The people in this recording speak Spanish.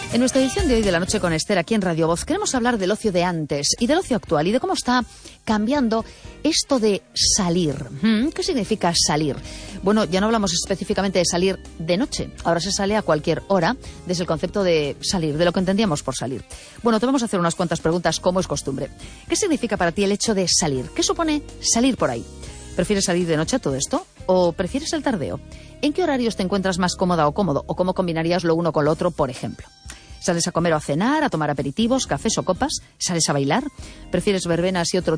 En nuestra edición de hoy de La Noche con Esther, aquí en Radio Voz, queremos hablar del ocio de antes y del ocio actual y de cómo está cambiando esto de salir. ¿Qué significa salir? Bueno, ya no hablamos específicamente de salir de noche. Ahora se sale a cualquier hora desde el concepto de salir, de lo que entendíamos por salir. Bueno, te vamos a hacer unas cuantas preguntas, como es costumbre. ¿Qué significa para ti el hecho de salir? ¿Qué supone salir por ahí? ¿Prefieres salir de noche a todo esto? ¿O prefieres el tardeo? ¿En qué horarios te encuentras más cómoda o cómodo? ¿O cómo combinarías lo uno con lo otro, por ejemplo? ¿Sales a comer o a cenar, a tomar aperitivos, cafés o copas? ¿Sales a bailar? ¿Prefieres verbenas y otro